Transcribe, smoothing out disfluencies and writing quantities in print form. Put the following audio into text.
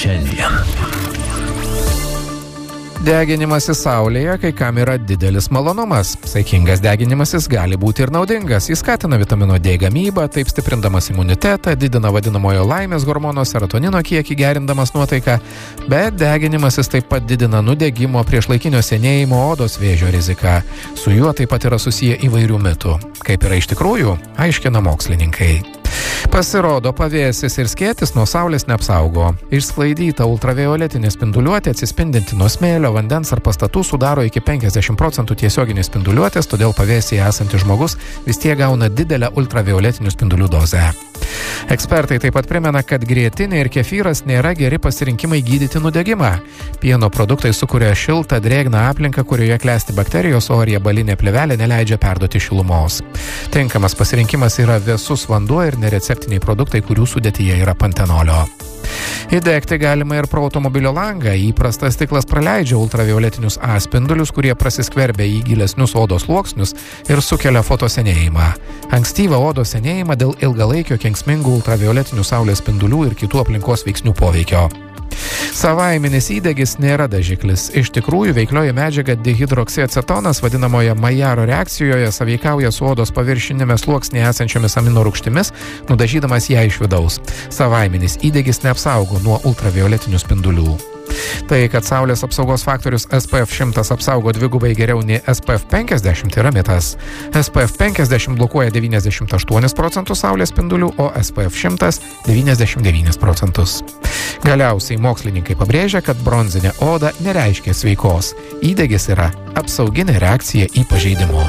šiandien. Deginimasis saulėje kai kam yra didelis malonumas. Saikingas deginimasis gali būti ir naudingas. Jis skatina vitamino D gamybą, taip stiprindamas imunitetą, didina vadinamojo laimės hormono serotonino kiekį, gerindamas nuotaiką, bet deginimasis taip pat didina nudegimo, priešlaikinio senėjimo, odos vėžio riziką. Su juo taip pat yra susiję įvairių mitų. Kaip yra iš tikrųjų, aiškina mokslininkai. Pasirodo, pavėsis ir skėtis nuo saulės neapsaugo. Išsklaidyta ultravioletinė spinduliuotė atsispindinti nuo smėlio, vandens ar pastatų sudaro iki 50% tiesioginės spinduliuotės, todėl pavėsyje esantis žmogus vis tiek gauna didelę ultravioletinių spindulių dozę. Ekspertai taip pat primena, kad grietinė ir kefyras nėra geri pasirinkimai gydyti nudegimą. Pieno produktai sukuria šiltą, drėgną aplinką, kurioje klesti bakterijos, o riebalinė plėvelė neleidžia perduoti šilumos. Tinkamas pasirinkimas yra vėsus vanduo ir nereceptiniai produktai, kurių sudėtyje yra pantenolio. Įdegti galima ir pro automobilio langą. Įprastas stiklas praleidžia ultravioletinius A spindulius, kurie prasiskverbia į gilesnius odos sluoksnius ir sukelia fotosenėjimą. Ankstyvą odos senėjimą dėl ilgalaikio kenksmingų ultravioletinių saulės spindulių ir kitų aplinkos veiksnių poveikio. Savaiminis įdegis nėra dažiklis. Iš tikrųjų, veiklioji medžiaga dihidroksiacetonas vadinamoje Maillaro reakcijoje sąveikauja su odos paviršinėme sluoksnėje esančiomis amino rūgštimis, nudažydamas ją iš vidaus. Savaiminis įdegis neapsaugo nuo ultravioletinių spindulių. Tai, kad saulės apsaugos faktorius SPF 100 apsaugo dvigubai geriau nei SPF 50 yra mitas. SPF 50 blokuoja 98% saulės spindulių, o SPF 100 99%. Galiausiai mokslininkai pabrėžia, kad bronzinė oda nereiškia sveikos. Įdegis yra apsauginė reakcija į pažeidimus.